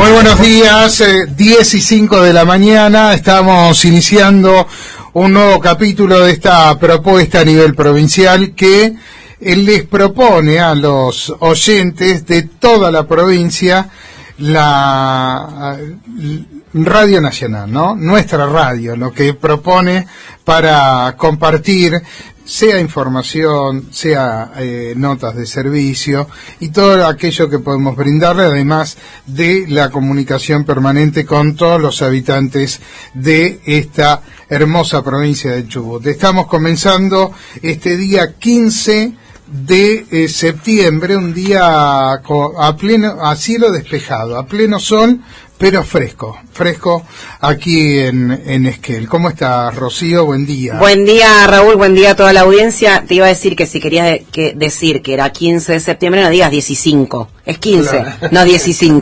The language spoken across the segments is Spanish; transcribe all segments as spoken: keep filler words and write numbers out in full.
Muy buenos días, eh, diez y cinco de la mañana, estamos iniciando un nuevo capítulo de esta propuesta a nivel provincial que eh, les propone a los oyentes de toda la provincia la uh, Radio Nacional, ¿no? Nuestra radio, lo que propone para compartir sea información, sea eh, notas de servicio y todo aquello que podemos brindarle, además de la comunicación permanente con todos los habitantes de esta hermosa provincia de Chubut. Estamos comenzando este día quince de eh, septiembre, un día a pleno, a cielo despejado, a pleno sol, pero fresco, fresco aquí en, en Esquel. ¿Cómo estás, Rocío? Buen día. Buen día, Raúl, buen día a toda la audiencia. Te iba a decir que si querías de, que decir que era quince de septiembre, no digas dieciséis, es quince, claro. No dieciséis.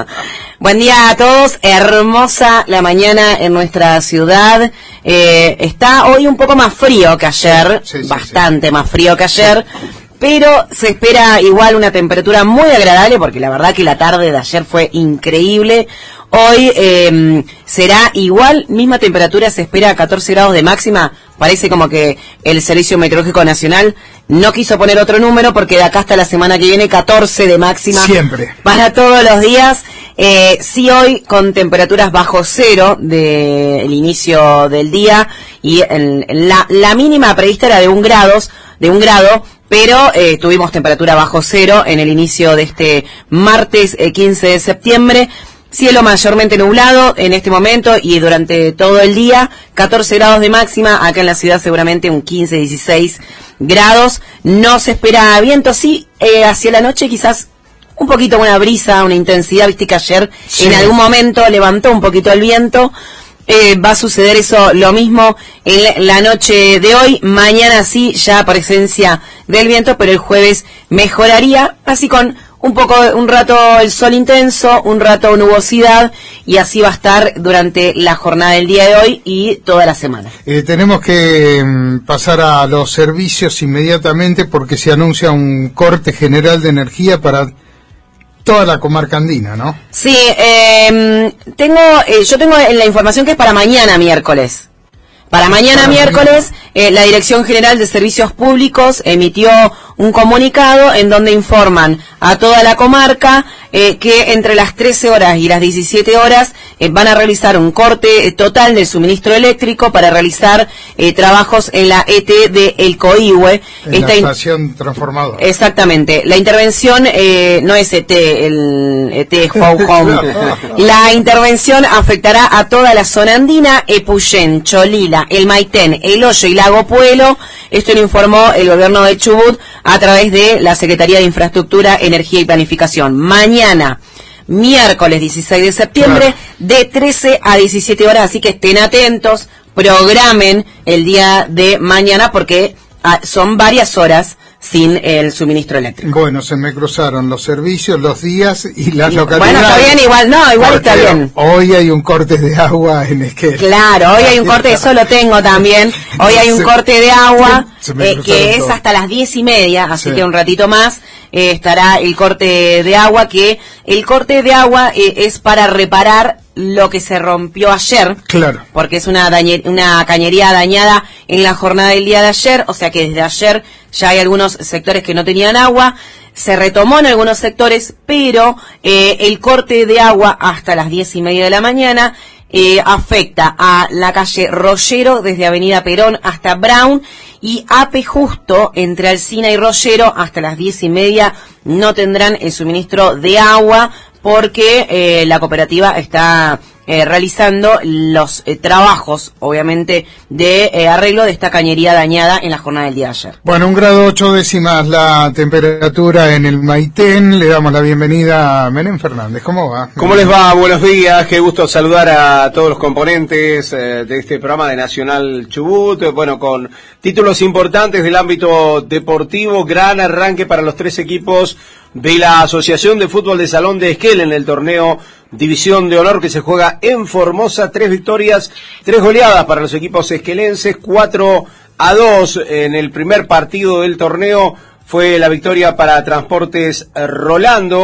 Buen día a todos, hermosa la mañana en nuestra ciudad. Eh, está hoy un poco más frío que ayer, sí, sí, bastante sí. más frío que ayer. Sí. Pero se espera igual una temperatura muy agradable, porque la verdad que la tarde de ayer fue increíble. Hoy eh, será igual, misma temperatura, se espera catorce grados de máxima. Parece como que el Servicio Meteorológico Nacional no quiso poner otro número, porque de acá hasta la semana que viene catorce de máxima. Siempre. Para todos los días. Eh, sí, hoy con temperaturas bajo cero del inicio del día, y en, en la, la mínima prevista era de un grados, de un grado, pero eh, tuvimos temperatura bajo cero en el inicio de este martes eh, quince de septiembre. Cielo mayormente nublado en este momento y durante todo el día, catorce grados de máxima, acá en la ciudad seguramente un quince, dieciséis grados. No se espera viento, sí, eh, hacia la noche quizás un poquito una brisa, una intensidad, viste que ayer sí. en algún momento levantó un poquito el viento. Eh, va a suceder eso, lo mismo en la noche de hoy. Mañana sí, ya presencia del viento, pero el jueves mejoraría, así con un poco, un rato el sol intenso, un rato nubosidad, y así va a estar durante la jornada del día de hoy y toda la semana. Eh, tenemos que um, pasar a los servicios inmediatamente, porque se anuncia un corte general de energía para toda la comarca andina, ¿no? Sí, eh, tengo, eh, yo tengo la información que es para mañana miércoles. Para mañana para miércoles, eh, la Dirección General de Servicios Públicos emitió un comunicado en donde informan a toda la comarca eh, que entre las trece horas y las diecisiete horas eh, van a realizar un corte eh, total del suministro eléctrico para realizar eh, trabajos en la E T de El Coihue. En Esta la estación in- transformadora. Exactamente. La intervención eh, no es E T, el E T How Home. La intervención afectará a toda la zona andina, Epuyén, Cholila, El Maitén, El Hoyo y Lago Puelo. Esto lo informó el gobierno de Chubut a través de la Secretaría de Infraestructura, Energía y Planificación. Mañana, miércoles dieciséis de septiembre, claro. de trece a diecisiete horas, así que estén atentos, programen el día de mañana, porque ah, son varias horas sin el suministro eléctrico. Bueno, se me cruzaron los servicios, los días y las localidades. Bueno, está bien, igual, no, igual está bien. Hoy hay un corte de agua en Esquel. Claro, hoy hay un corte, eso lo tengo también. Hoy hay un corte de agua eh, que es hasta las diez y media, así sí. que un ratito más eh, estará el corte de agua, que el corte de agua eh, es para reparar lo que se rompió ayer, claro, porque es una dañe, una cañería dañada en la jornada del día de ayer, o sea que desde ayer ya hay algunos sectores que no tenían agua, se retomó en algunos sectores, pero eh, el corte de agua hasta las diez y media de la mañana eh, afecta a la calle Rollero desde Avenida Perón hasta Brown, y A P Justo entre Alsina y Rollero hasta las diez y media no tendrán el suministro de agua, porque eh, la cooperativa está eh, realizando los eh, trabajos, obviamente, de eh, arreglo de esta cañería dañada en la jornada del día de ayer. Bueno, un grado ocho décimas la temperatura en el Maitén. Le damos la bienvenida a Menem Fernández. ¿Cómo va? ¿Cómo les va? Buenos días. Qué gusto saludar a todos los componentes eh, de este programa de Nacional Chubut. Bueno, con títulos importantes del ámbito deportivo, gran arranque para los tres equipos de la Asociación de Fútbol de Salón de Esquel en el torneo División de Honor que se juega en Formosa. Tres victorias, tres goleadas para los equipos esquelenses, cuatro a dos en el primer partido del torneo. Fue la victoria para Transportes Rolando,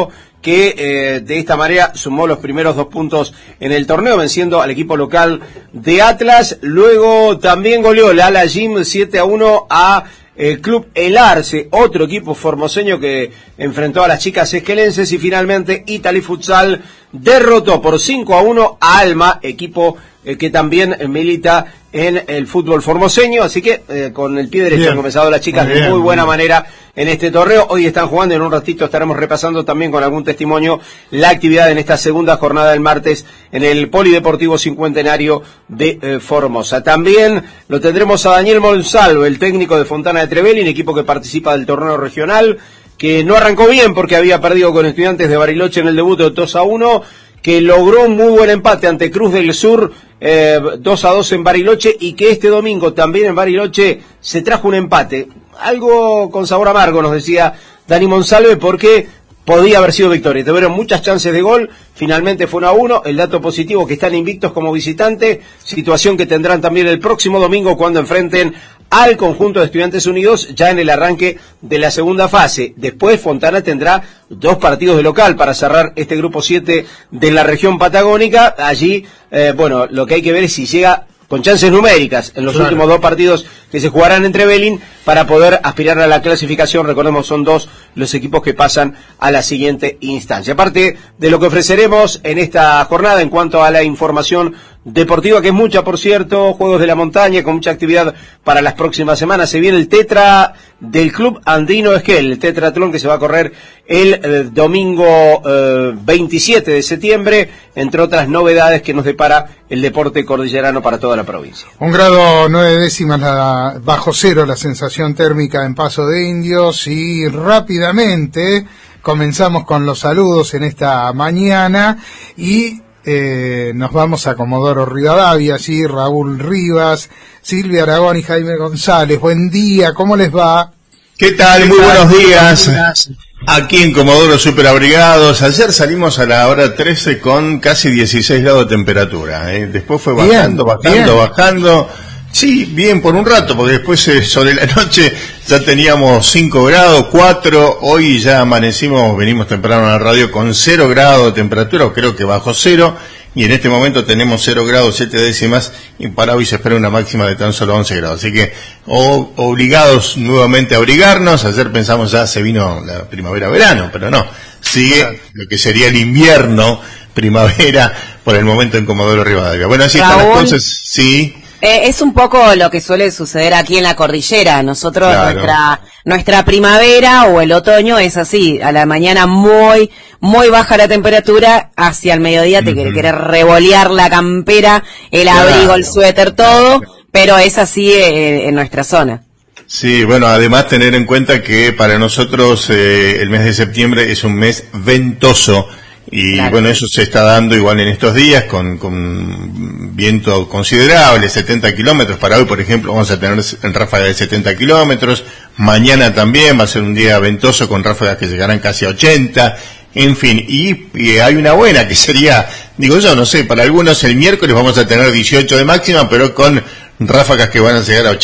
que eh, de esta manera sumó los primeros dos puntos en el torneo, venciendo al equipo local de Atlas. Luego también goleó la Ala Gym siete a uno a el Club El Arce, otro equipo formoseño que enfrentó a las chicas esquelenses. Y finalmente Italy Futsal derrotó por cinco a uno a Alma, equipo eh, que también milita en el fútbol formoseño. Así que eh, con el pie derecho bien. Han comenzado las chicas muy de muy buena manera en este torneo. Hoy están jugando, en un ratito estaremos repasando también con algún testimonio la actividad en esta segunda jornada del martes en el Polideportivo Cincuentenario de eh, Formosa. También lo tendremos a Daniel Monsalvo, el técnico de Fontana de Trevelin, equipo que participa del torneo regional, que no arrancó bien porque había perdido con Estudiantes de Bariloche en el debut de dos a uno, que logró un muy buen empate ante Cruz del Sur, eh, dos a dos en Bariloche, y que este domingo también en Bariloche se trajo un empate. Algo con sabor amargo, nos decía Dani Monsalve, porque podía haber sido victoria. Tuvieron muchas chances de gol, finalmente fue uno a uno. El dato positivo, que están invictos como visitante, situación que tendrán también el próximo domingo cuando enfrenten al conjunto de Estudiantes Unidos, ya en el arranque de la segunda fase. Después Fontana tendrá dos partidos de local para cerrar este grupo siete de la región patagónica. Allí, eh, bueno, lo que hay que ver es si llega con chances numéricas en los claro. últimos dos partidos que se jugarán entre Trevelin para poder aspirar a la clasificación. Recordemos, son dos los equipos que pasan a la siguiente instancia. Aparte de lo que ofreceremos en esta jornada en cuanto a la información deportiva, que es mucha, por cierto, juegos de la montaña con mucha actividad para las próximas semanas. Se viene el tetra del Club Andino Esquel, el tetratlón que se va a correr el eh, domingo eh, veintisiete de septiembre, entre otras novedades que nos depara el deporte cordillerano para toda la provincia. Un grado nueve décimas la, bajo cero la sensación térmica en Paso de Indios, y rápidamente comenzamos con los saludos en esta mañana y Eh, nos vamos a Comodoro Rivadavia, sí, Raúl Rivas, Silvia Aragón y Jaime González. Buen día, ¿cómo les va? ¿Qué tal? Muy buenos días. Aquí en Comodoro super abrigados. Ayer salimos a la hora trece con casi dieciséis grados de temperatura, ¿eh? Después fue bajando, bien, bajando, bien. bajando. Sí, bien, por un rato, porque después eh, sobre la noche ya teníamos cinco grados, cuatro, hoy ya amanecimos, venimos temprano a la radio con cero grados de temperatura, o creo que bajo cero, y en este momento tenemos cero grados, siete décimas, y para hoy se espera una máxima de tan solo once grados. Así que o, obligados nuevamente a abrigarnos. Ayer pensamos ya se vino la primavera-verano, pero no, sigue claro. lo que sería el invierno, primavera, por el momento en Comodoro Rivadavia. Bueno, así están las cosas, sí. Eh, es un poco lo que suele suceder aquí en la cordillera. Nosotros, claro. nuestra nuestra primavera o el otoño es así, a la mañana muy muy baja la temperatura, hacia el mediodía te uh-huh. quiere, quiere revolear la campera, el claro. abrigo, el suéter, todo, claro. pero es así eh, en nuestra zona. Sí, bueno, además tener en cuenta que para nosotros eh, el mes de septiembre es un mes ventoso. Y claro. bueno, eso se está dando igual en estos días con, con viento considerable, setenta kilómetros. Para hoy, por ejemplo, vamos a tener en ráfagas de setenta kilómetros. Mañana también va a ser un día ventoso con ráfagas que llegarán casi a ochenta. En fin, y, y hay una buena que sería, digo yo, no sé, para algunos el miércoles vamos a tener dieciocho de máxima, pero con ráfagas que van a llegar a ochenta.